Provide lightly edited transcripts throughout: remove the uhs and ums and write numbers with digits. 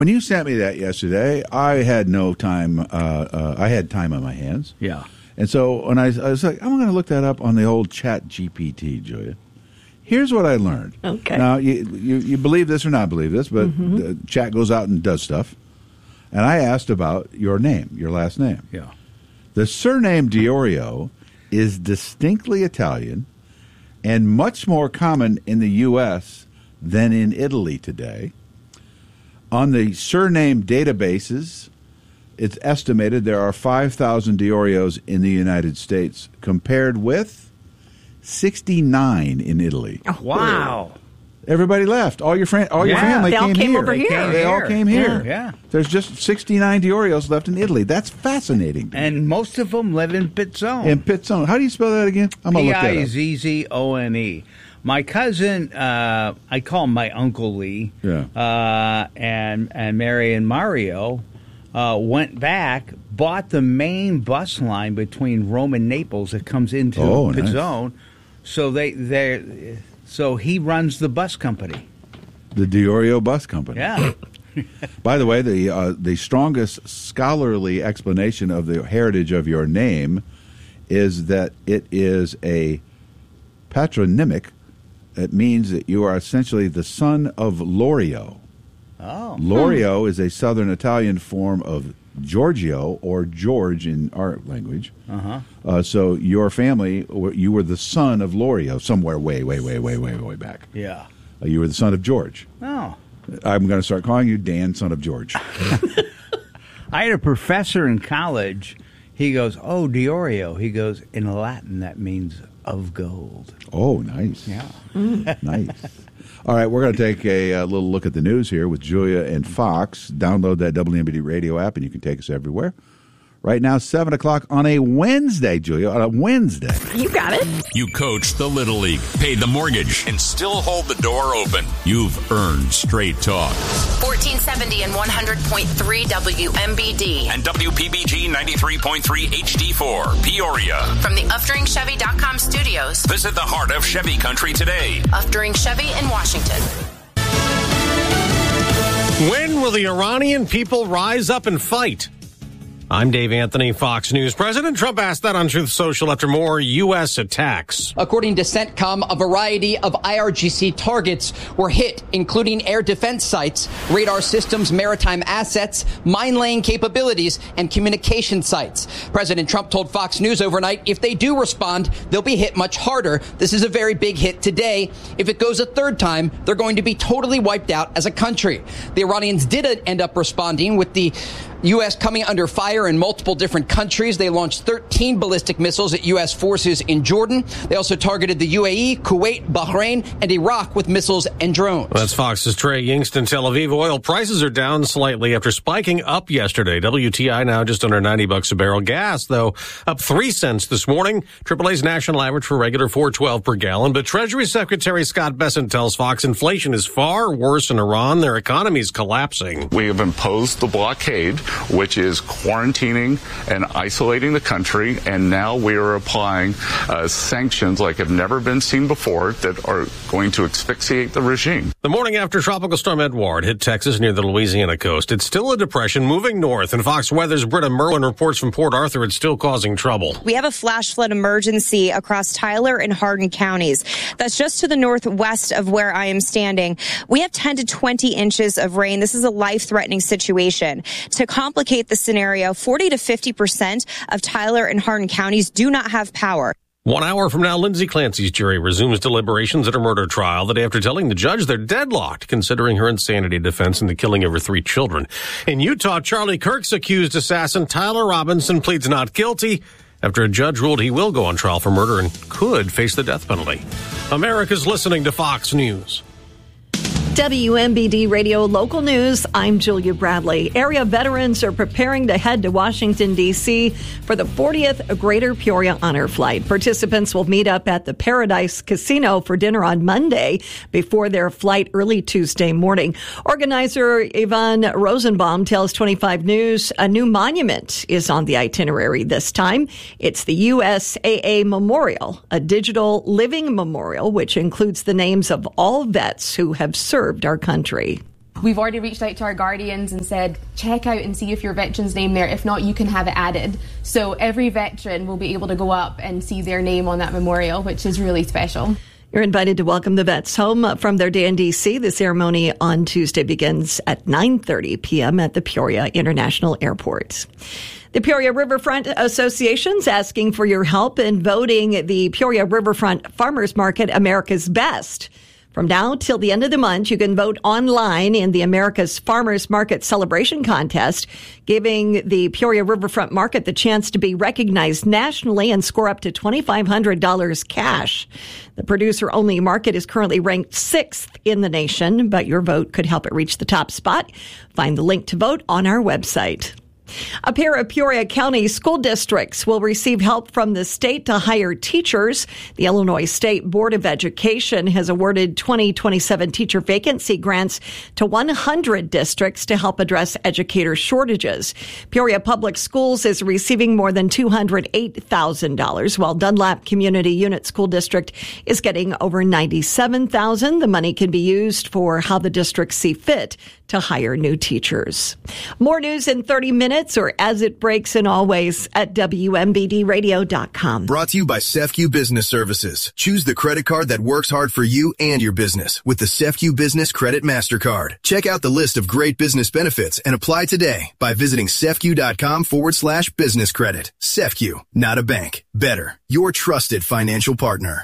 When you sent me that yesterday, I had no time. I had time on my hands. Yeah. And so when I was like, I'm going to look that up on the old Chat GPT, Julia. Here's what I learned. Okay. Now, you believe this or not believe this, but the chat goes out and does stuff. And I asked about your name, your last name. Yeah. The surname Diorio is distinctly Italian and much more common in the U.S. than in Italy today. On the surname databases, it's estimated there are 5,000 Diorios in the United States, compared with 69 in Italy. Oh, Wow. Everybody left. All your family They all came came here. over here. They all came here. Yeah. There's just 69 Diorios left in Italy. That's fascinating. And most of them live in Pizzone. In Pizzone. How do you spell that again? I'm going to look that up. Pizzone. My cousin, I call him my Uncle Lee, and Mary and Mario went back, bought the main bus line between Rome and Naples that comes into Pizzone. Nice. So he runs the bus company. The Diorio Bus Company. Yeah. By the way, the strongest scholarly explanation of the heritage of your name is that it is a patronymic. It means that you are essentially the son of Lorio. Oh. Lorio is a Southern Italian form of Giorgio, or George in our language. So your family, you were the son of Lorio, somewhere way back. Yeah. You were the son of George. Oh. I'm going to start calling you Dan, son of George. I had a professor in college. He goes, "Oh, Diorio." He goes, in Latin, that means of gold. Oh, nice. Yeah. Nice. All right, we're going to take a little look at the news here with Julia and Fox. Download that WMBD radio app, and you can take us everywhere. Right now, 7 o'clock on a Wednesday, Julia, on a Wednesday. You got it. You coached the Little League, paid the mortgage, and still hold the door open. You've earned straight talk. 1470 and 100.3 WMBD. And WPBG 93.3 HD4, Peoria. From the UfDringChevy.com studios. Visit the heart of Chevy country today. Uftring Chevy in Washington. When will the Iranian people rise up and fight? I'm Dave Anthony, Fox News. President Trump asked that on Truth Social after more U.S. attacks. According to CENTCOM, a variety of IRGC targets were hit, including air defense sites, radar systems, maritime assets, mine-laying capabilities, and communication sites. President Trump told Fox News overnight if they do respond, they'll be hit much harder. This is a very big hit today. If it goes a third time, they're going to be totally wiped out as a country. The Iranians did end up responding with the U.S. coming under fire in multiple different countries. They launched 13 ballistic missiles at U.S. forces in Jordan. They also targeted the UAE, Kuwait, Bahrain, and Iraq with missiles and drones. That's Fox's Trey Yingst. Tel Aviv. Oil prices are down slightly after spiking up yesterday. WTI now just under $90 a barrel. Gas, though, up 3 cents this morning. AAA's national average for regular $4.12 per gallon. But Treasury Secretary Scott Bessent tells Fox inflation is far worse in Iran. Their economy is collapsing. We have imposed the blockade, which is quarantining and isolating the country, and now we are applying sanctions like have never been seen before that are going to asphyxiate the regime. The morning after Tropical Storm Edouard hit Texas near the Louisiana coast, it's still a depression moving north, and Fox Weather's Britta Merlin reports from Port Arthur it's still causing trouble. We have a flash flood emergency across Tyler and Hardin counties. That's just to the northwest of where I am standing. We have 10 to 20 inches of rain. This is a life-threatening situation. To complicate the scenario, 40 to 50% of Tyler and Hardin counties do not have power. 1 hour from now, Lindsay Clancy's jury resumes deliberations at her murder trial the day after telling the judge they're deadlocked, considering her insanity defense in the killing of her 3 children. In Utah, Charlie Kirk's accused assassin Tyler Robinson pleads not guilty after a judge ruled he will go on trial for murder and could face the death penalty. America's listening to Fox News. WMBD Radio Local News, I'm Julia Bradley. Area veterans are preparing to head to Washington, D.C. for the 40th Greater Peoria Honor Flight. Participants will meet up at the Paradise Casino for dinner on Monday before their flight early Tuesday morning. Organizer Yvonne Rosenbaum tells 25 News a new monument is on the itinerary this time. It's the USAA Memorial, a digital living memorial which includes the names of all vets who have served our country. We've already reached out to our guardians and said, check out and see if your veteran's name there. If not, you can have it added. So every veteran will be able to go up and see their name on that memorial, which is really special. You're invited to welcome the vets home from their day in D.C. The ceremony on Tuesday begins at 9:30 p.m. at the Peoria International Airport. The Peoria Riverfront Association's asking for your help in voting the Peoria Riverfront Farmers Market America's Best. From now till the end of the month, you can vote online in the America's Farmers Market Celebration Contest, giving the Peoria Riverfront Market the chance to be recognized nationally and score up to $2,500 cash. The producer-only market is currently ranked 6th in the nation, but your vote could help it reach the top spot. Find the link to vote on our website. A pair of Peoria County school districts will receive help from the state to hire teachers. The Illinois State Board of Education has awarded 2027 teacher vacancy grants to 100 districts to help address educator shortages. Peoria Public Schools is receiving more than $208,000, while Dunlap Community Unit School District is getting over $97,000. The money can be used for how the districts see fit to hire new teachers. More news in 30 minutes or as it breaks, and always at WMBDradio.com. Brought to you by CEFCU Business Services. Choose the credit card that works hard for you and your business with the CEFCU Business Credit MasterCard. Check out the list of great business benefits and apply today by visiting CEFCU.com/business credit. CEFCU, not a bank. Better, your trusted financial partner.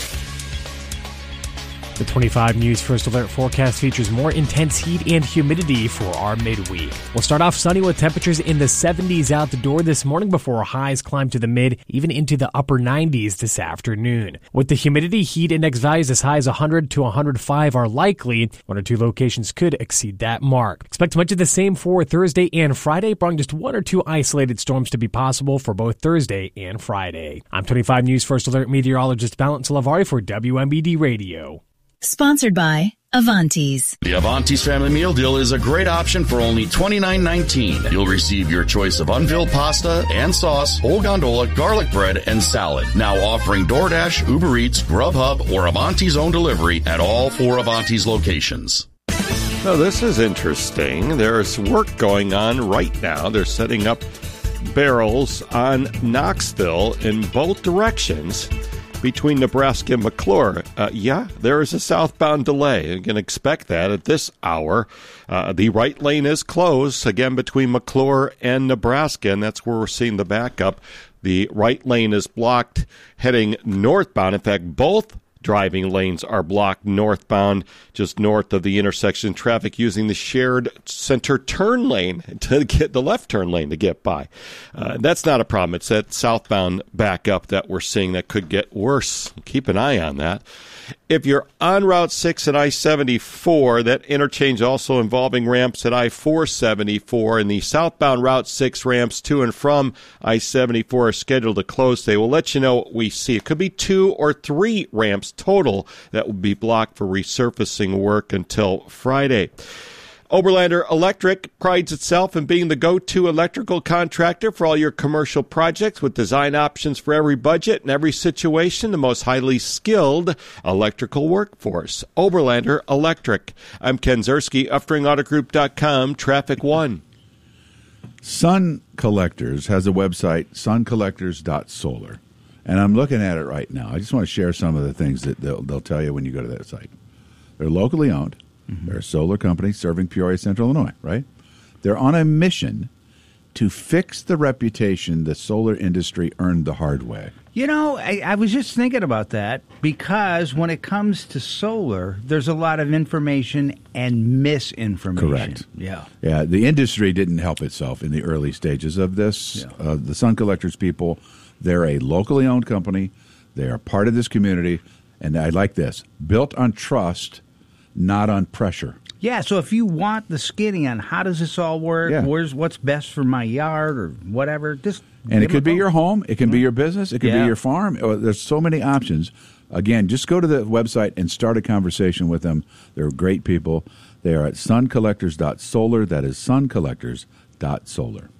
The 25 News First Alert forecast features more intense heat and humidity for our midweek. We'll start off sunny with temperatures in the 70s out the door this morning before highs climb to the mid, even into the upper 90s this afternoon. With the humidity, heat index values as high as 100 to 105 are likely. One or two locations could exceed that mark. Expect much of the same for Thursday and Friday, barring just one or two isolated storms to be possible for both Thursday and Friday. I'm 25 News First Alert meteorologist Valent Salavari for WMBD Radio. Sponsored by Avanti's. The Avanti's Family Meal Deal is a great option for only $29.19. You'll receive your choice of unfilled pasta and sauce, whole gondola, garlic bread, and salad. Now offering DoorDash, Uber Eats, Grubhub, or Avanti's own delivery at all 4 Avanti's locations. Now, this is interesting. There's work going on right now. They're setting up barrels on Knoxville in both directions between Nebraska and McClure. There is a southbound delay. You can expect that at this hour. The right lane is closed, again, between McClure and Nebraska, and that's where we're seeing the backup. The right lane is blocked heading northbound. In fact, both driving lanes are blocked northbound, just north of the intersection. Traffic using the shared center turn lane to get the left turn lane to get by. That's not a problem. It's that southbound backup that we're seeing that could get worse. Keep an eye on that. If you're on Route 6 at I-74, that interchange also involving ramps at I-474, and the southbound Route 6 ramps to and from I-74 are scheduled to close today. We'll let you know what we see. It could be 2 or 3 ramps total that will be blocked for resurfacing work until Friday. Oberlander Electric prides itself in being the go-to electrical contractor for all your commercial projects with design options for every budget and every situation, the most highly skilled electrical workforce. Oberlander Electric. I'm Ken Zerski, UfteringAutoGroup.com, Traffic 1. Sun Collectors has a website, suncollectors.solar. And I'm looking at it right now. I just want to share some of the things that they'll tell you when you go to that site. They're locally owned. Mm-hmm. They're a solar company serving Peoria, Central Illinois, right? They're on a mission to fix the reputation the solar industry earned the hard way. You know, I was just thinking about that because when it comes to solar, there's a lot of information and misinformation. Correct. Yeah. Yeah, the industry didn't help itself in the early stages of this. Yeah. The Sun Collectors people, they're a locally owned company. They are part of this community. And I like this, built on trust, not on pressure. Yeah, so if you want the skinny on how does this all work, what's best for my yard or whatever, just and it could be your home, it can be your business, it can be your farm. There's so many options. Again, just go to the website and start a conversation with them. They're great people. They are at suncollectors.solar. That is suncollectors.solar.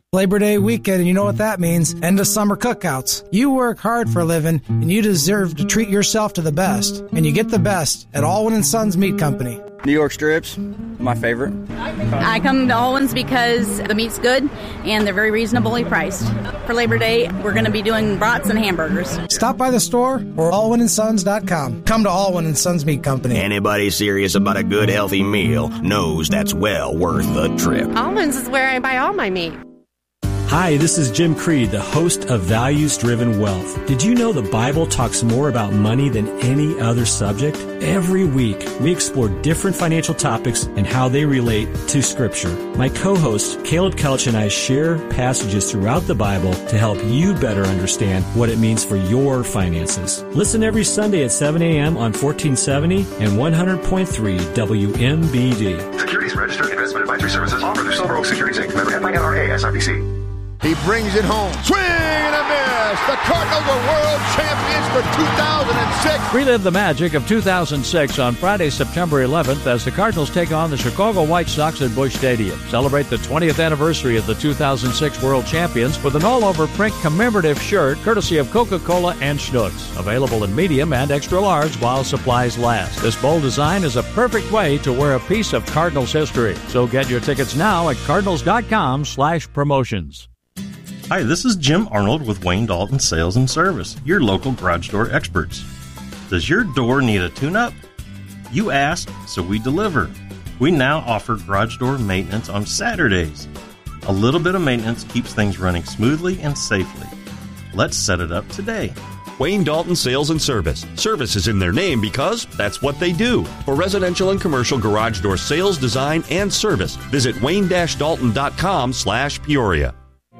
Labor Day weekend, and you know what that means. End of summer cookouts. You work hard for a living, and you deserve to treat yourself to the best. And you get the best at Allwyn & Sons Meat Company. New York strips, my favorite. I come to Allwyn's because the meat's good and they're very reasonably priced. For Labor Day, we're going to be doing brats and hamburgers. Stop by the store or allwynsons.com. Come to Allwyn & Sons Meat Company. Anybody serious about a good, healthy meal knows that's well worth the trip. Allwyn's is where I buy all my meat. Hi, this is Jim Creed, the host of Values Driven Wealth. Did you know the Bible talks more about money than any other subject? Every week, we explore different financial topics and how they relate to Scripture. My co-host, Caleb Kelch, and I share passages throughout the Bible to help you better understand what it means for your finances. Listen every Sunday at 7 a.m. on 1470 and 100.3 WMBD. Securities Registered Investment Advisory Services offered through Silver Oak Securities Inc. Member FINRA SIPC. He brings it home. Swing and a miss. The Cardinals are world champions for 2006. Relive the magic of 2006 on Friday, September 11th as the Cardinals take on the Chicago White Sox at Busch Stadium. Celebrate the 20th anniversary of the 2006 world champions with an all-over print commemorative shirt courtesy of Coca-Cola and Schnucks. Available in medium and extra large while supplies last. This bold design is a perfect way to wear a piece of Cardinals history. So get your tickets now at cardinals.com/promotions. Hi, this is Jim Arnold with Wayne Dalton Sales and Service, your local garage door experts. Does your door need a tune-up? You asked, so we deliver. We now offer garage door maintenance on Saturdays. A little bit of maintenance keeps things running smoothly and safely. Let's set it up today. Wayne Dalton Sales and Service. Service is in their name because that's what they do. For residential and commercial garage door sales, design, and service, visit wayne-dalton.com/Peoria.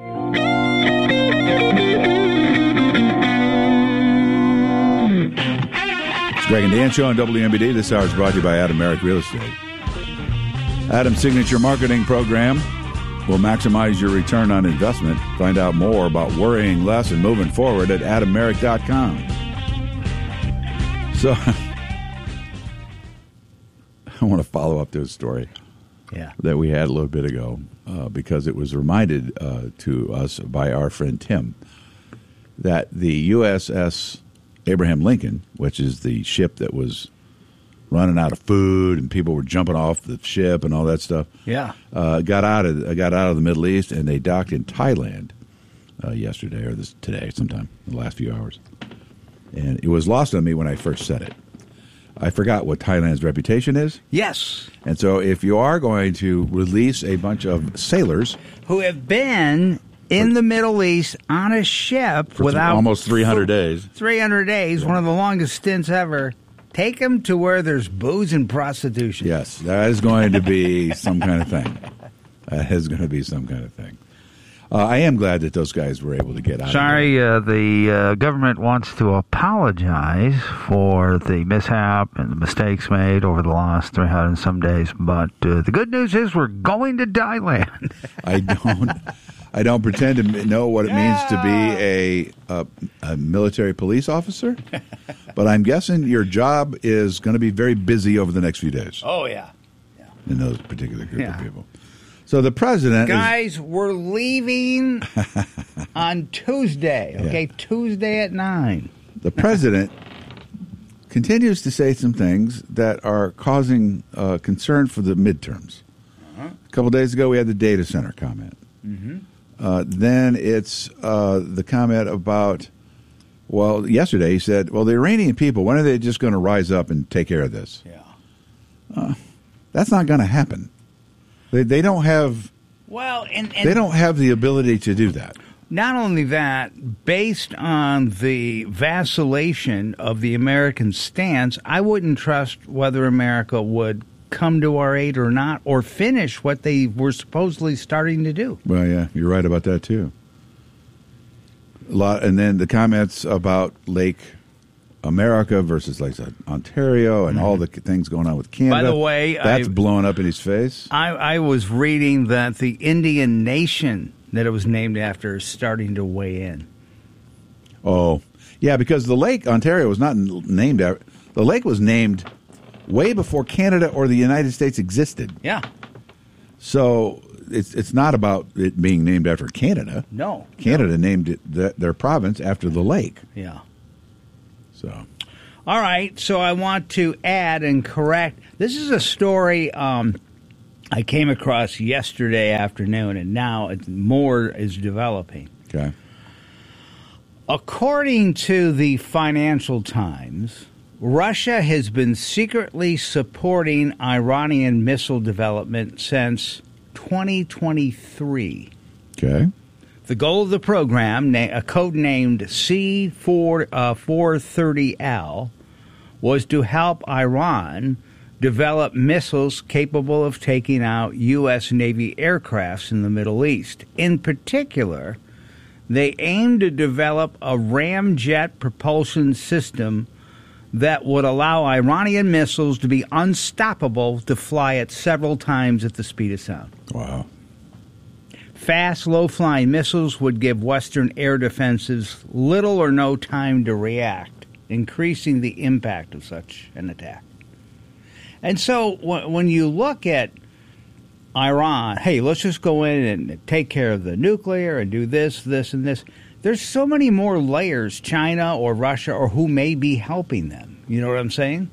Greg and Dan Show on WMBD. This hour is brought to you by Adam Merrick Real Estate. Adam's signature marketing program will maximize your return on investment. Find out more about worrying less and moving forward at adammerrick.com. So, I want to follow up to a story that we had a little bit ago because it was reminded to us by our friend Tim that the USS Abraham Lincoln, which is the ship that was running out of food and people were jumping off the ship and all that stuff. Yeah, got out of the Middle East and they docked in Thailand yesterday or today, sometime in the last few hours. And it was lost on me when I first said it. I forgot what Thailand's reputation is. Yes, and so if you are going to release a bunch of sailors who have been in the Middle East on a ship without almost 300 days. 300 days, one of the longest stints ever. Take them to where there's booze and prostitution. Yes, that is going to be some kind of thing. That is going to be some kind of thing. I am glad that those guys were able to get out. Sorry, the government wants to apologize for the mishap and the mistakes made over the last 300 and some days. But the good news is we're going to Thailand. I don't pretend to know what it means to be a military police officer, but I'm guessing your job is going to be very busy over the next few days. Oh, yeah. In those particular group of people. So the president Guys, we're leaving on Tuesday, okay? Yeah. Tuesday at 9. The president continues to say some things that are causing concern for the midterms. A couple days ago, we had the data center comment. Mm-hmm. Then it's the comment about, yesterday he said, the Iranian people, when are they just going to rise up and take care of this? Yeah. That's not going to happen. They don't have they don't have the ability to do that. Not only that, based on the vacillation of the American stance, I wouldn't trust whether America would come to our aid or not, or finish what they were supposedly starting to do. Well, yeah, you're right about that too. And then the comments about Lake America versus Lake Ontario and all the things going on with Canada. By the way, that's blowing up in his face. I was reading that the Indian nation that it was named after is starting to weigh in. Oh, yeah, because the Lake Ontario was not named after. The lake was named way before Canada or the United States existed. Yeah. So it's not about it being named after Canada. No. Canada named it their province after the lake. Yeah. So. All right, so I want to add and correct. This is a story I came across yesterday afternoon, and now more is developing. Okay. According to the Financial Times, Russia has been secretly supporting Iranian missile development since 2023. Okay. The goal of the program, codenamed C-430L, was to help Iran develop missiles capable of taking out U.S. Navy aircrafts in the Middle East. In particular, they aim to develop a ramjet propulsion system that would allow Iranian missiles to be unstoppable to fly at several times at the speed of sound. Wow. Fast, low-flying missiles would give Western air defenses little or no time to react, increasing the impact of such an attack. And so when you look at Iran, hey, let's just go in and take care of the nuclear and do this, this, and this. There's so many more layers, China or Russia or who may be helping them. You know what I'm saying?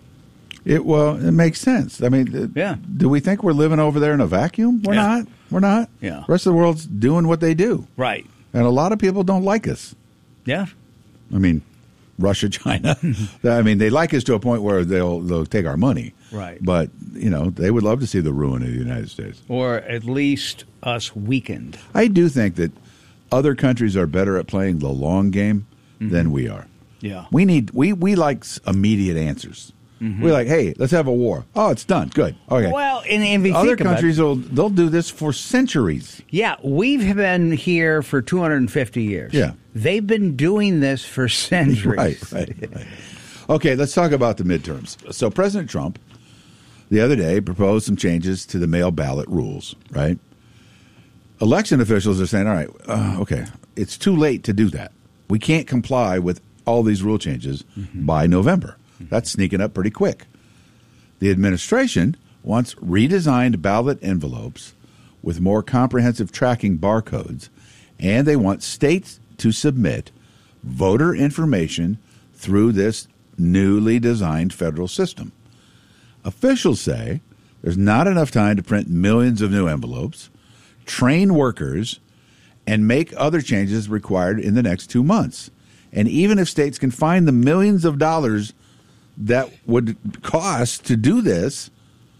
It makes sense. I mean, yeah. Do we think we're living over there in a vacuum? We're not. We're not. Yeah. The rest of the world's doing what they do. Right. And a lot of people don't like us. Yeah. I mean, Russia, China. I mean, they like us to a point where they'll take our money. Right. But, they would love to see the ruin of the United States. Or at least us weakened. I do think that other countries are better at playing the long game than we are. Yeah. We like immediate answers. Mm-hmm. We're like, hey, let's have a war. Oh, it's done. Good. Okay. Well, and if you other think about countries they'll do this for centuries. Yeah, we've been here for 250 years. Yeah. They've been doing this for centuries. Right. Okay, let's talk about the midterms. So President Trump, the other day, proposed some changes to the mail ballot rules, right? Election officials are saying, all right, okay, it's too late to do that. We can't comply with all these rule changes by November. That's sneaking up pretty quick. The administration wants redesigned ballot envelopes with more comprehensive tracking barcodes, and they want states to submit voter information through this newly designed federal system. Officials say there's not enough time to print millions of new envelopes, train workers, and make other changes required in the next 2 months. And even if states can find the millions of dollars that would cost to do this,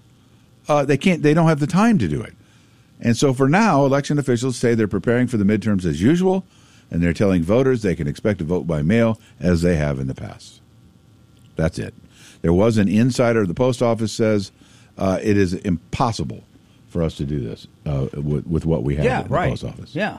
they don't have the time to do it. And so for now, election officials say they're preparing for the midterms as usual, and they're telling voters they can expect to vote by mail as they have in the past. That's it. There was an insider, the post office says it is impossible for us to do this with what we have in the post office. Yeah.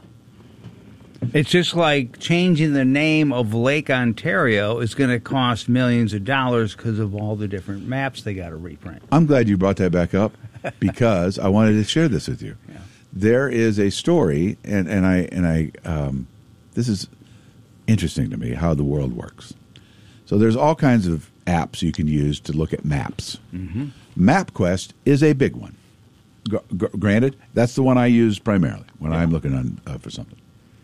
It's just like changing the name of Lake Ontario is going to cost millions of dollars because of all the different maps they got to reprint. I'm glad you brought that back up because I wanted to share this with you. Yeah. There is a story, and I this is interesting to me how the world works. So there's all kinds of apps you can use to look at maps. Mm-hmm. MapQuest is a big one. Granted, that's the one I use primarily when I'm looking for something.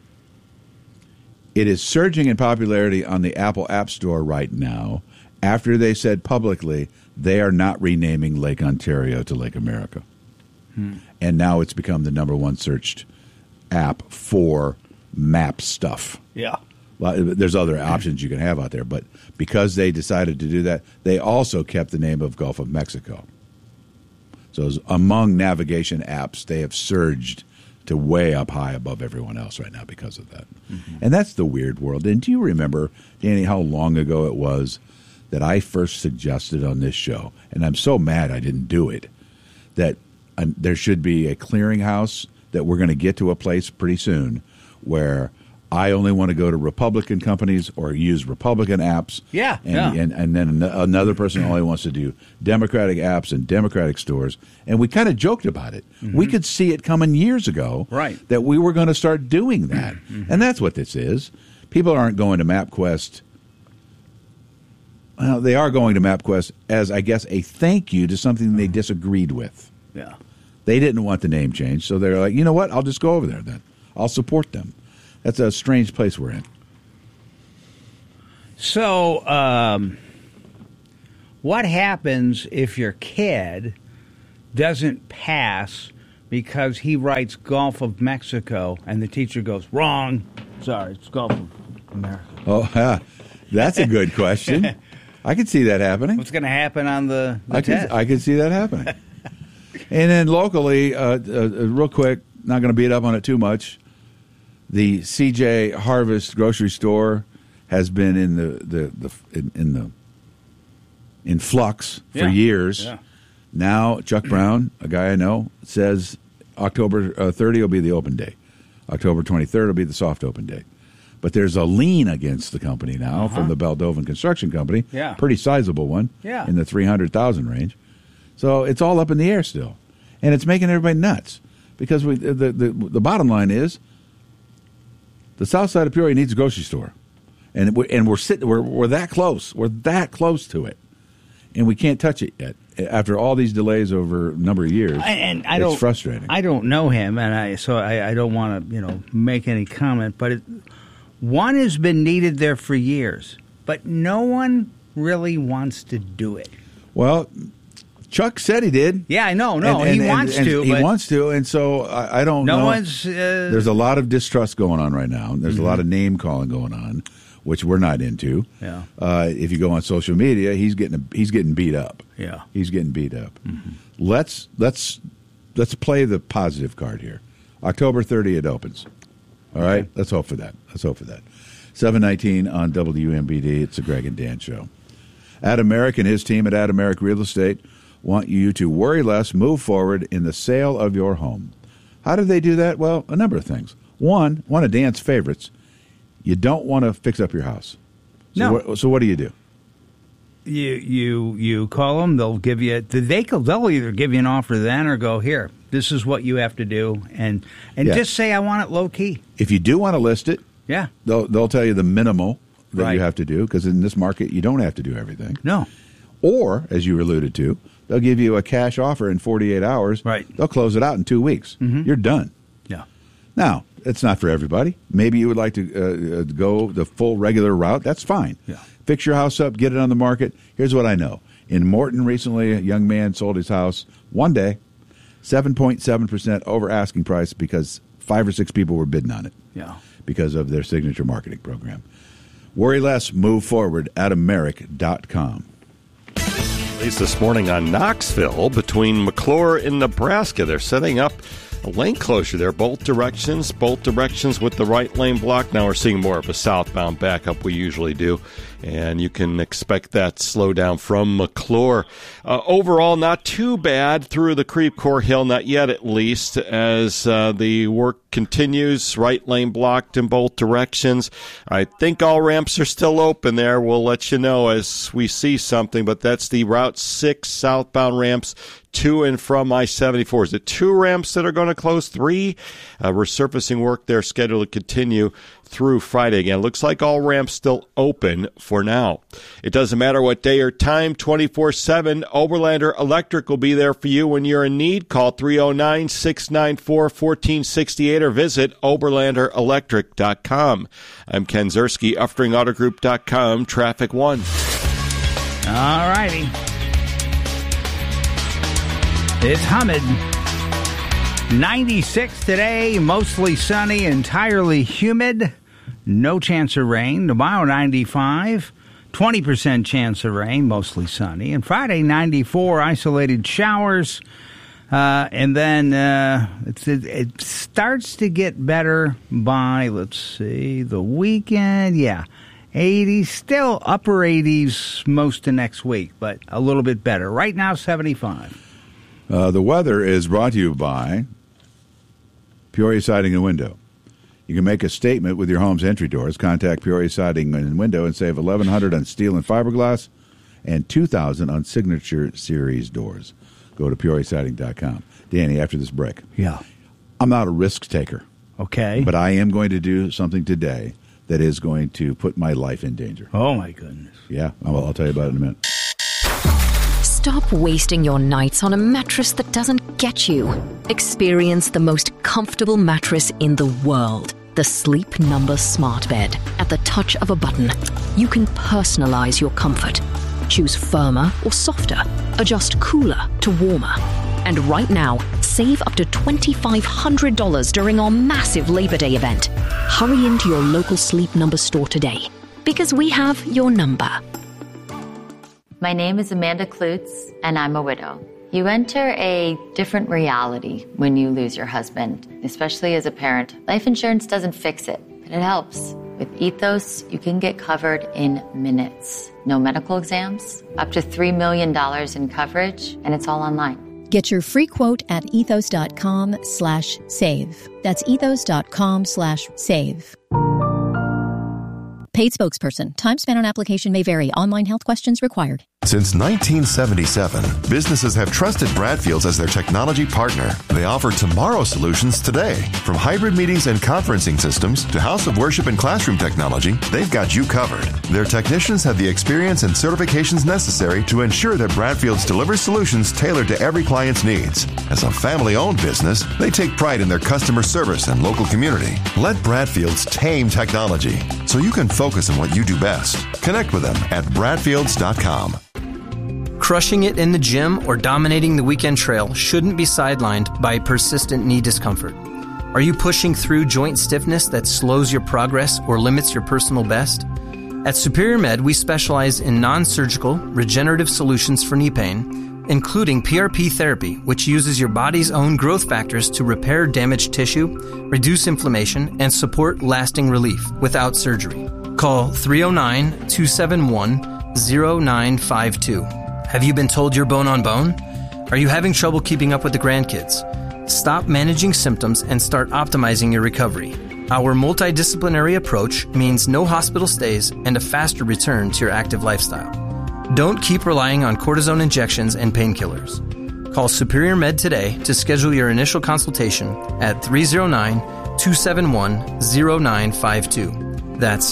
It is surging in popularity on the Apple App Store right now after they said publicly they are not renaming Lake Ontario to Lake America. And now it's become the number one searched app for map stuff. Yeah. There's other options you can have out there, but because they decided to do that, they also kept the name of Gulf of Mexico. So among navigation apps, they have surged to way up high above everyone else right now because of that. Mm-hmm. And that's the weird world. And do you remember, Danny, how long ago it was that I first suggested on this show, and I'm so mad I didn't do it, that there should be a clearinghouse, that we're going to get to a place pretty soon where I only want to go to Republican companies or use Republican apps. Yeah. And then another person only wants to do Democratic apps and Democratic stores. And we kind of joked about it. Mm-hmm. We could see it coming years ago that we were going to start doing that. Mm-hmm. And that's what this is. People aren't going to MapQuest. Well, they are going to MapQuest as, I guess, a thank you to something they disagreed with. Yeah. They didn't want the name change, so they're like, you know what? I'll just go over there then. I'll support them. That's a strange place we're in. So, what happens if your kid doesn't pass because he writes Gulf of Mexico and the teacher goes, wrong? Sorry, it's Gulf of America. Oh, yeah. That's a good question. I could see that happening. What's going to happen on the test? I could see that happening. And then locally, real quick, not going to beat up on it too much, the CJ Harvest grocery store has been in flux for years. Yeah. Now, Chuck Brown, a guy I know, says October 30 will be the open day. October 23rd will be the soft open day. But there's a lien against the company now from the Beldovan Construction Company. Yeah. Pretty sizable one. Yeah. In the 300,000 range. So it's all up in the air still. And it's making everybody nuts. Because the bottom line is the south side of Peoria needs a grocery store. And we're that close. We're that close to it. And we can't touch it yet. After all these delays over a number of years, it's frustrating. I don't know him, and I don't want to make any comment. But one has been needed there for years, but no one really wants to do it. Well, Chuck said he did. Yeah, I know. No, he wants to. He wants to, and so I don't know. No one's. There's a lot of distrust going on right now. There's a lot of name calling going on, which we're not into. Yeah. If you go on social media, he's getting beat up. Yeah. He's getting beat up. Mm-hmm. Let's play the positive card here. October 30 it opens. All right? Okay. Let's hope for that. 7:19 on WMBD. It's the Greg and Dan Show. Adam Merrick and his team at Adam Merrick Real Estate want you to worry less, move forward in the sale of your home. How do they do that? Well, a number of things. One of Dan's favorites, you don't want to fix up your house. So what do you do? You call them. They'll give you. They'll either give you an offer then or go, here, this is what you have to do, and just say I want it low key. If you do want to list it, they'll tell you the minimal that you have to do, because in this market you don't have to do everything. No. Or, as you alluded to, they'll give you a cash offer in 48 hours. Right. They'll close it out in 2 weeks. Mm-hmm. You're done. Yeah. Now, it's not for everybody. Maybe you would like to go the full regular route. That's fine. Yeah. Fix your house up, get it on the market. Here's what I know. In Morton recently, a young man sold his house one day, 7.7% over asking price because 5 or 6 people were bidding on it. Yeah. Because of their signature marketing program. Worry less, move forward, AdamMerrick.com. At least this morning on Knoxville, between McClure and Nebraska, they're setting up a lane closure there, both directions with the right lane blocked. Now we're seeing more of a southbound backup we usually do, and you can expect that slow down from McClure. Overall, not too bad through the Creve Coeur Hill, not yet at least, as the work continues. Right lane blocked in both directions. I think all ramps are still open there. We'll let you know as we see something, but that's the Route 6 southbound ramps to and from I-74. Is it 2 ramps that are going to close? 3? Resurfacing work there scheduled to continue through Friday again. Looks like all ramps still open for now. It doesn't matter what day or time, 24/7. Oberlander Electric will be there for you when you're in need. Call 309-694-1468 or visit oberlanderelectric.com. I'm Ken Zerski, UffringAutoGroup.com, Traffic 1. All righty. It's humid. 96 today, mostly sunny, entirely humid. No chance of rain. Tomorrow, 95. 20% chance of rain, mostly sunny. And Friday, 94, isolated showers. And then it starts to get better by, let's see, the weekend. Yeah, 80s, still upper 80s most of next week, but a little bit better. Right now, 75. The weather is brought to you by Peoria Siding and Window. You can make a statement with your home's entry doors. Contact Peoria Siding and Window and save $1,100 on steel and fiberglass and $2,000 on Signature Series doors. Go to PeoriaSiding.com. Danny, after this break. Yeah. I'm not a risk taker. Okay. But I am going to do something today that is going to put my life in danger. Oh, my goodness. Yeah, I'll tell you about it in a minute. Stop wasting your nights on a mattress that doesn't get you. Experience the most comfortable mattress in the world. The Sleep Number Smart Bed. At the touch of a button, you can personalize your comfort. Choose firmer or softer. Adjust cooler to warmer. And right now, save up to $2,500 during our massive Labor Day event. Hurry into your local Sleep Number store today, because we have your number. My name is Amanda Klutz, and I'm a widow. You enter a different reality when you lose your husband, especially as a parent. Life insurance doesn't fix it, but it helps. With Ethos, you can get covered in minutes. No medical exams, up to $3 million in coverage, and it's all online. Get your free quote at ethos.com/save. That's ethos.com/save. Paid spokesperson. Time spent on application may vary. Online health questions required. Since 1977, businesses have trusted Bradfields as their technology partner. They offer tomorrow solutions today. From hybrid meetings and conferencing systems to house of worship and classroom technology, they've got you covered. Their technicians have the experience and certifications necessary to ensure that Bradfields delivers solutions tailored to every client's needs. As a family-owned business, they take pride in their customer service and local community. Let Bradfields tame technology so you can focus on what you do best. Connect with them at bradfields.com. Crushing it in the gym or dominating the weekend trail shouldn't be sidelined by persistent knee discomfort. Are you pushing through joint stiffness that slows your progress or limits your personal best? At Superior Med, we specialize in non-surgical, regenerative solutions for knee pain, including PRP therapy, which uses your body's own growth factors to repair damaged tissue, reduce inflammation, and support lasting relief without surgery. Call 309-271-0952. Have you been told you're bone on bone? Are you having trouble keeping up with the grandkids? Stop managing symptoms and start optimizing your recovery. Our multidisciplinary approach means no hospital stays and a faster return to your active lifestyle. Don't keep relying on cortisone injections and painkillers. Call Superior Med today to schedule your initial consultation at 309-271-0952. That's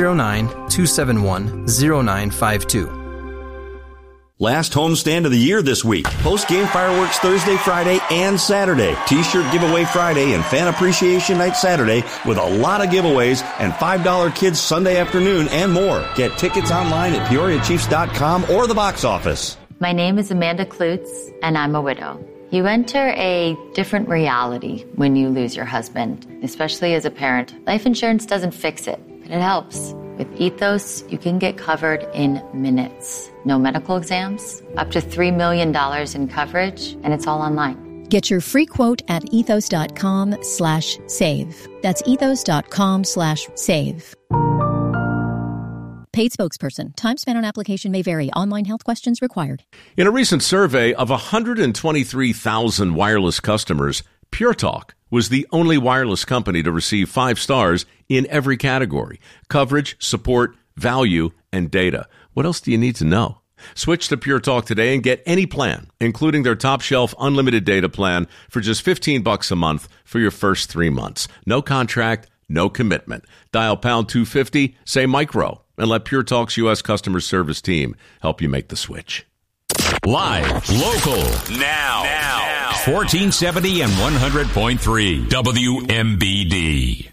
309-271-0952. Last homestand of the year this week. Post-game fireworks Thursday, Friday, and Saturday. T-shirt giveaway Friday and fan appreciation night Saturday with a lot of giveaways and $5 kids Sunday afternoon and more. Get tickets online at PeoriaChiefs.com or the box office. My name is Amanda Klutz, and I'm a widow. You enter a different reality when you lose your husband, especially as a parent. Life insurance doesn't fix it, but it helps. With Ethos, you can get covered in minutes. No medical exams, up to $3 million in coverage, and it's all online. Get your free quote at ethos.com/save. That's ethos.com/save. Paid spokesperson. Time spent on application may vary. Online health questions required. In a recent survey of 123,000 wireless customers, Pure Talk was the only wireless company to receive 5 stars in every category: coverage, support, value, and data. What else do you need to know? Switch to Pure Talk today and get any plan, including their top shelf unlimited data plan for just $15 a month for your first 3 months. No contract, no commitment. Dial pound 250, say micro, and let Pure Talk's U.S. customer service team help you make the switch. Live, local, now. 1470 and 100.3 WMBD.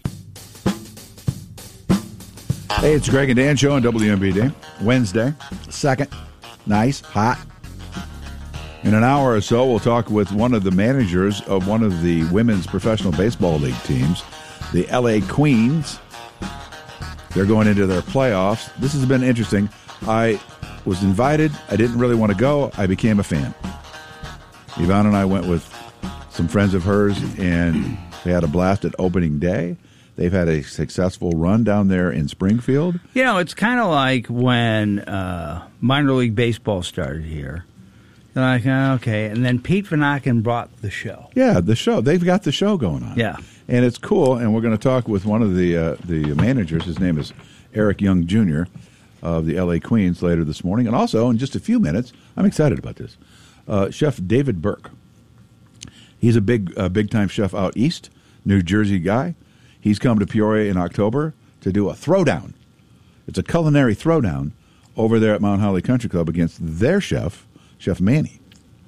Hey, it's Greg and Dan show on WMBD. Wednesday, 2nd. Nice, hot. In an hour or so, we'll talk with one of the managers of one of the women's professional baseball league teams, the LA Queens. They're going into their playoffs. This has been interesting. I was invited. I didn't really want to go. I became a fan. Yvonne and I went with some friends of hers, and they had a blast at opening day. They've had a successful run down there in Springfield. You know, it's kind of like when minor league baseball started here. They're like, okay. And then Pete Van Aken brought the show. Yeah, the show. They've got the show going on. Yeah. And it's cool, and we're going to talk with one of the managers. His name is Eric Young Jr. of the LA Queens later this morning. And also, in just a few minutes, I'm excited about this, Chef David Burke. He's a big-time chef out east, New Jersey guy. He's come to Peoria in October to do a throwdown. It's a culinary throwdown over there at Mount Holly Country Club against their chef Chef Manny.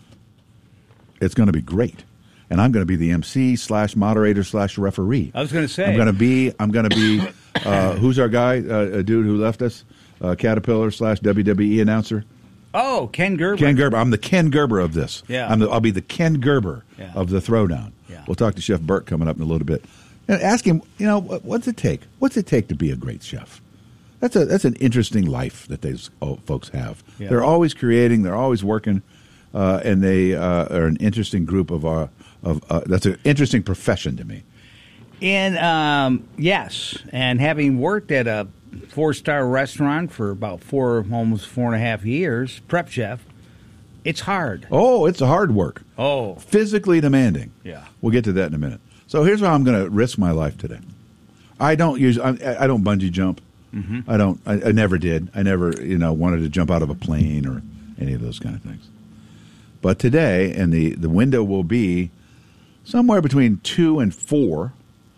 It's going to be great. And I'm going to be the MC/moderator/referee. I was going to say. I'm going to be, who's our guy, a dude who left us? Caterpillar/WWE announcer. Oh, Ken Gerber. Ken Gerber. I'm the Ken Gerber of this. Yeah. I'll be the Ken Gerber of the throwdown. Yeah. We'll talk to Chef Burke coming up in a little bit. And ask him, what's it take? What's it take to be a great chef? That's an interesting life that these folks have. Yeah. They're always creating. They're always working. And they are an interesting group that's an interesting profession to me. And yes, and having worked at a 4-star restaurant for about almost 4.5 years, prep chef, it's hard. Oh, it's a hard work. Oh, physically demanding. Yeah, we'll get to that in a minute. So here's how I'm going to risk my life today. I don't bungee jump. Mm-hmm. I never did. I never wanted to jump out of a plane or any of those kind of things. But today, and the window will be somewhere between 2 and 4,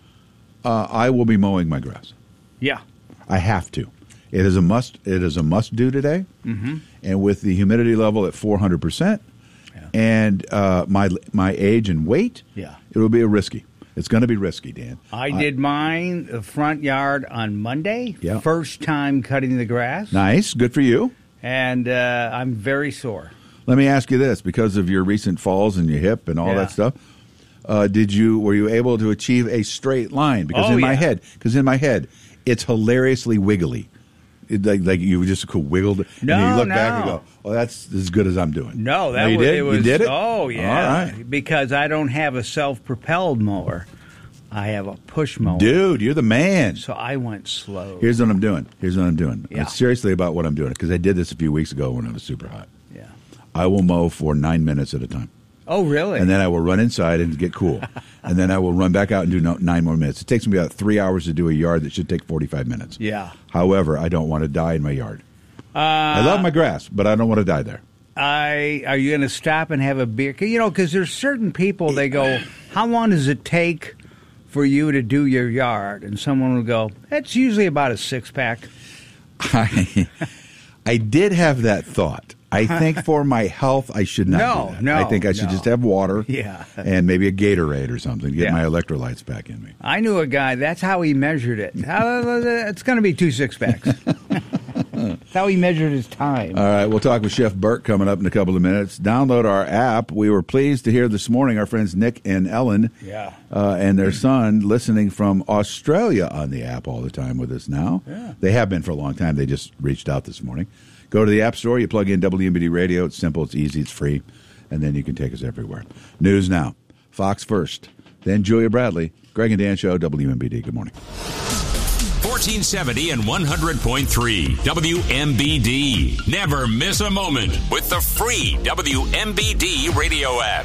I will be mowing my grass. Yeah. I have to. It is a must do today. Mm-hmm. And with the humidity level at 400%, and my age and weight, it will be risky. It's going to be risky, Dan. I did mine, the front yard, on Monday. Yeah. First time cutting the grass. Nice. Good for you. And I'm very sore. Let me ask you this, because of your recent falls and your hip and all that stuff, were you able to achieve a straight line? Because in my head, it's hilariously wiggly. Like you just wiggled, and you look back and go, "Oh, that's as good as I'm doing." No, you did. You did it. Oh, yeah. All right. Because I don't have a self-propelled mower. I have a push mower. Dude, you're the man. So I went slow. Here's what I'm doing. Yeah. Seriously about what I'm doing, because I did this a few weeks ago when it was super hot. Yeah. I will mow for 9 minutes at a time. Oh, really? And then I will run inside and get cool. And then I will run back out and do 9 more minutes. It takes me about 3 hours to do a yard that should take 45 minutes. Yeah. However, I don't want to die in my yard. I love my grass, but I don't want to die there. Are you going to stop and have a beer? Because there's certain people, they go, how long does it take for you to do your yard? And someone will go, it's usually about a 6-pack. I did have that thought. I think for my health, I should not do that. No, I think I should just have water and maybe a Gatorade or something to get my electrolytes back in me. I knew a guy, that's how he measured it. It's going to be 2 6-packs. That's how he measured his time. All right, we'll talk with Chef Burke coming up in a couple of minutes. Download our app. We were pleased to hear this morning our friends Nick and Ellen and their son listening from Australia on the app all the time with us now. Yeah. They have been for a long time. They just reached out this morning. Go to the App Store, you plug in WMBD Radio. It's simple, it's easy, it's free, and then you can take us everywhere. News now. Fox first, then Julia Bradley. Greg and Dan Show, WMBD. Good morning. 1470 and 100.3 WMBD. Never miss a moment with the free WMBD radio app.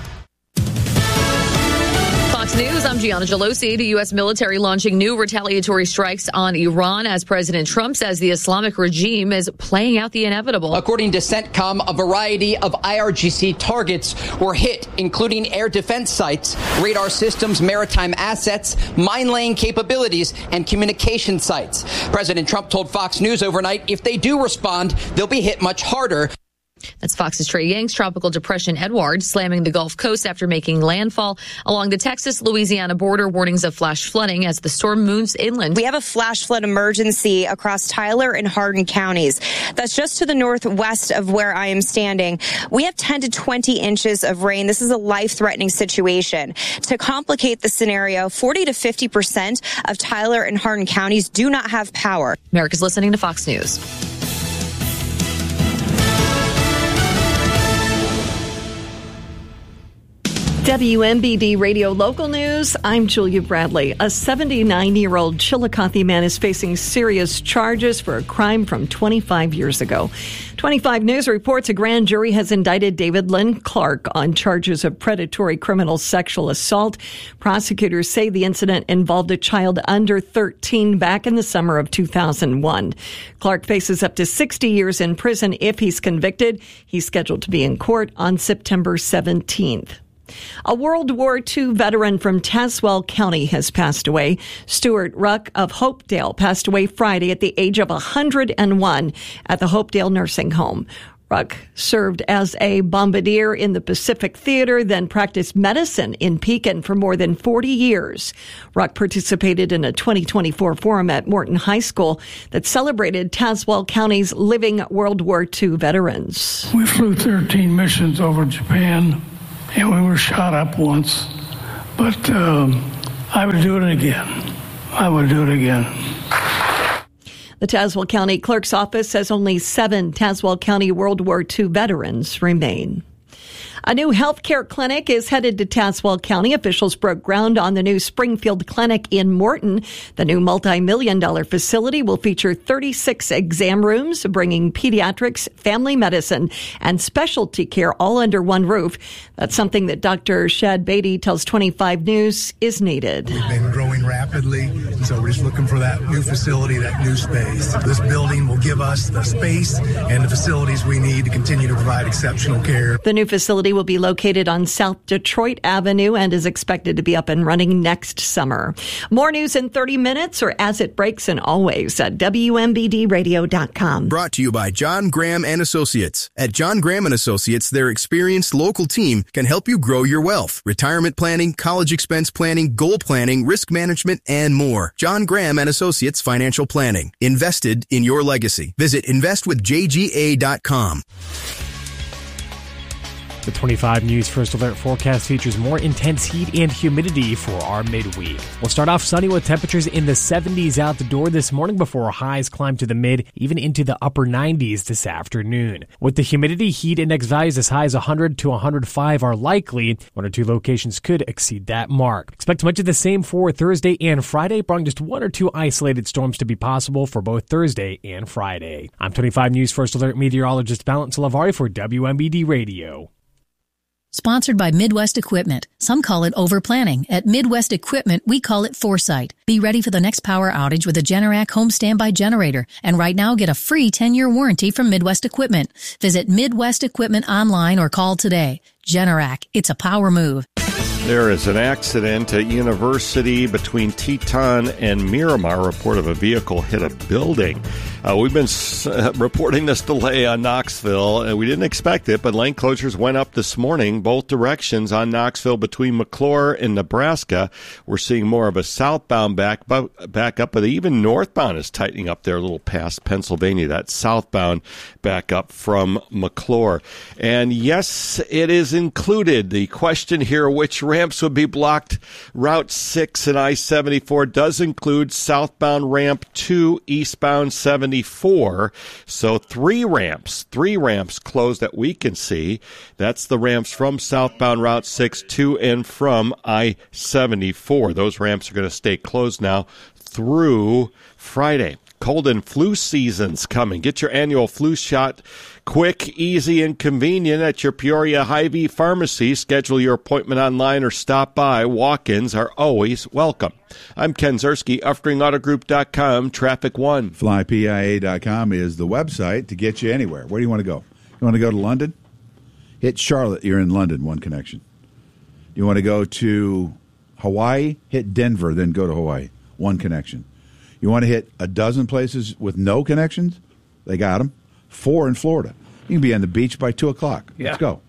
Fox News, I'm Gianna Gelosi. The U.S. military launching new retaliatory strikes on Iran as President Trump says the Islamic regime is playing out the inevitable. According to CENTCOM, a variety of IRGC targets were hit, including air defense sites, radar systems, maritime assets, mine-laying capabilities, and communication sites. President Trump told Fox News overnight if they do respond, they'll be hit much harder. That's Fox's Trey Yang's Tropical Depression Edward slamming the Gulf Coast after making landfall along the Texas-Louisiana border. Warnings of flash flooding as the storm moves inland. We have a flash flood emergency across Tyler and Hardin counties. That's just to the northwest of where I am standing. We have 10 to 20 inches of rain. This is a life-threatening situation. To complicate the scenario, 40 to 50% of Tyler and Hardin counties do not have power. America's listening to Fox News. WMBD Radio Local News, I'm Julia Bradley. A 79-year-old Chillicothe man is facing serious charges for a crime from 25 years ago. 25 News reports a grand jury has indicted David Lynn Clark on charges of predatory criminal sexual assault. Prosecutors say the incident involved a child under 13 back in the summer of 2001. Clark faces up to 60 years in prison if he's convicted. He's scheduled to be in court on September 17th. A World War II veteran from Tazewell County has passed away. Stuart Ruck of Hopedale passed away Friday at the age of 101 at the Hopedale Nursing Home. Ruck served as a bombardier in the Pacific Theater, then practiced medicine in Pekin for more than 40 years. Ruck participated in a 2024 forum at Morton High School that celebrated Tazewell County's living World War II veterans. We flew 13 missions over Japan, and we were shot up once, but I would do it again. I would do it again. The Tazewell County Clerk's Office says only 7 Tazewell County World War II veterans remain. A new healthcare clinic is headed to Tazewell County. Officials broke ground on the new Springfield Clinic in Morton. The new multi-million-dollar facility will feature 36 exam rooms, bringing pediatrics, family medicine, and specialty care all under one roof. That's something that Dr. Shad Beatty tells 25 News is needed. We've been growing rapidly, so we're just looking for that new facility, that new space. This building will give us the space and the facilities we need to continue to provide exceptional care. The new facility will be located on South Detroit Avenue and is expected to be up and running next summer. More news in 30 minutes or as it breaks, and always at WMBDradio.com. Brought to you by John Graham and Associates. At John Graham and Associates, their experienced local team can help you grow your wealth. Retirement planning, college expense planning, goal planning, risk management, and more. John Graham and Associates Financial Planning. Invested in your legacy. Visit investwithjga.com. The 25 News First Alert forecast features more intense heat and humidity for our midweek. We'll start off sunny with temperatures in the 70s out the door this morning before highs climb to the mid, even into the upper 90s this afternoon. With the humidity, heat index values as high as 100 to 105 are likely. 1 or 2 locations could exceed that mark. Expect much of the same for Thursday and Friday, barring just 1 or 2 isolated storms to be possible for both Thursday and Friday. I'm 25 News First Alert meteorologist Valent Salavari for WMBD Radio. Sponsored by Midwest Equipment. Some call it overplanning. At Midwest Equipment, we call it foresight. Be ready for the next power outage with a Generac home standby generator. And right now, get a free 10-year warranty from Midwest Equipment. Visit Midwest Equipment online or call today. Generac, it's a power move. There is an accident at University between Teton and Miramar. Report of a vehicle hit a building. We've been reporting this delay on Knoxville, and we didn't expect it, but lane closures went up this morning, both directions on Knoxville between McClure and Nebraska. We're seeing more of a southbound back up, but even northbound is tightening up there a little past Pennsylvania. That southbound back up from McClure. And yes, it is included. The question here, which ramps would be blocked? Route 6 and I-74 does include southbound ramp 2, eastbound 74. So 3 ramps closed that we can see. That's the ramps from southbound Route 6 to and from I-74. Those ramps are going to stay closed now through Friday. Cold and flu season's coming. Get your annual flu shot quick, easy, and convenient at your Peoria Hy-Vee pharmacy. Schedule your appointment online or stop by. Walk-ins are always welcome. I'm Ken Zerski, UffringAutoGroup.com, Traffic One. FlyPIA.com is the website to get you anywhere. Where do you want to go? You want to go to London? Hit Charlotte. You're in London, one connection. You want to go to Hawaii? Hit Denver, then go to Hawaii, one connection. You want to hit a dozen places with no connections? They got them. 4 in Florida. You can be on the beach by 2 o'clock. Yeah. Let's go.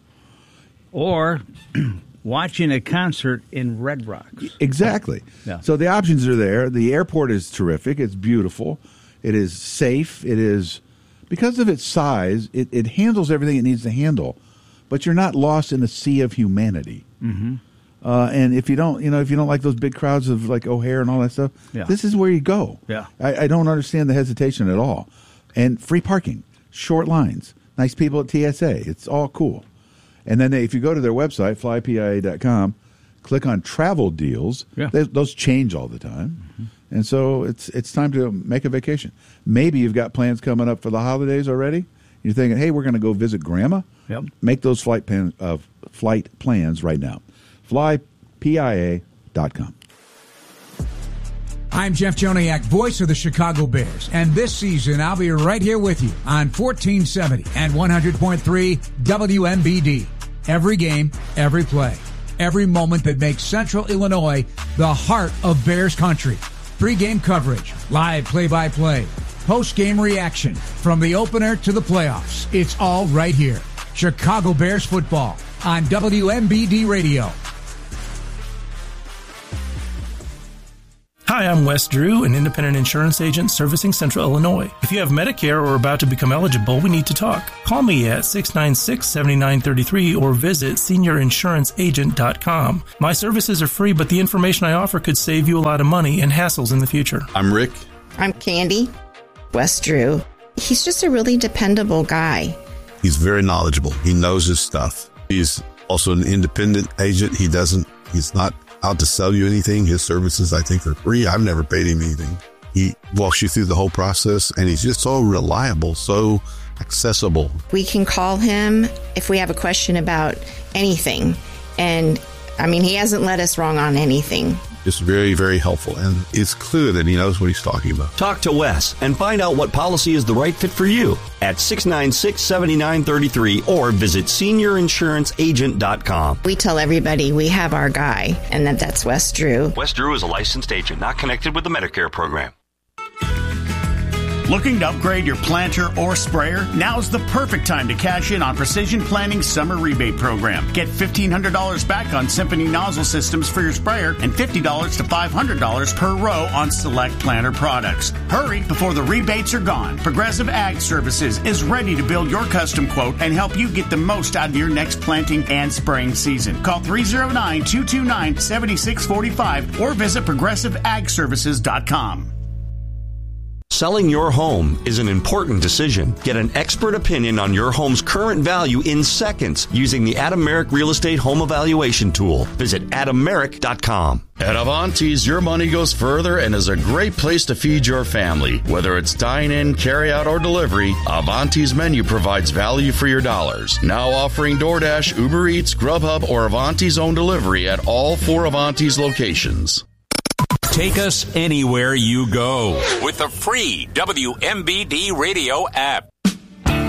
Or watching a concert in Red Rocks. Exactly. Yeah. So the options are there. The airport is terrific. It's beautiful. It is safe. It is, because of its size, it handles everything it needs to handle. But you're not lost in a sea of humanity. Mm-hmm. And if you don't like those big crowds of like O'Hare and all that stuff, this is where you go. Yeah. I don't understand the hesitation at all. And free parking, short lines, nice people at TSA. It's all cool. And then if you go to their website, flypia.com, click on travel deals. Yeah. Those change all the time. Mm-hmm. And so it's time to make a vacation. Maybe you've got plans coming up for the holidays already. You're thinking, hey, we're going to go visit Grandma. Yep. Make those flight plans right now. FlyPIA.com. I'm Jeff Joniak, voice of the Chicago Bears, and this season I'll be right here with you on 1470 and 100.3 WMBD. Every game, every play, every moment that makes Central Illinois the heart of Bears country. Pre-game coverage, live play-by-play, post-game reaction from the opener to the playoffs. It's all right here. Chicago Bears football on WMBD Radio. Hi, I'm Wes Drew, an independent insurance agent servicing Central Illinois. If you have Medicare or are about to become eligible, we need to talk. Call me at 696-7933 or visit seniorinsuranceagent.com. My services are free, but the information I offer could save you a lot of money and hassles in the future. I'm Rick. I'm Candy. Wes Drew. He's just a really dependable guy. He's very knowledgeable. He knows his stuff. He's also an independent agent. He's not out to sell you anything. His services, I think, are free. I've never paid him anything. He walks you through the whole process, and he's just so reliable, so accessible. We can call him if we have a question about anything. And, he hasn't led us wrong on anything. Just very, very helpful. And it's clear that he knows what he's talking about. Talk to Wes and find out what policy is the right fit for you at 696-7933 or visit seniorinsuranceagent.com. We tell everybody we have our guy, and that's Wes Drew. Wes Drew is a licensed agent not connected with the Medicare program. Looking to upgrade your planter or sprayer? Now's the perfect time to cash in on Precision Planning's summer rebate program. Get $1,500 back on Symphony nozzle systems for your sprayer and $50 to $500 per row on select planter products. Hurry before the rebates are gone. Progressive Ag Services is ready to build your custom quote and help you get the most out of your next planting and spraying season. Call 309-229-7645 or visit progressiveagservices.com. Selling your home is an important decision. Get an expert opinion on your home's current value in seconds using the Adam Merrick Real Estate Home Evaluation Tool. Visit AdamMerrick.com. At Avanti's, your money goes further and is a great place to feed your family. Whether it's dine-in, carry-out, or delivery, Avanti's menu provides value for your dollars. Now offering DoorDash, Uber Eats, Grubhub, or Avanti's own delivery at all 4 Avanti's locations. Take us anywhere you go with the free WMBD Radio app.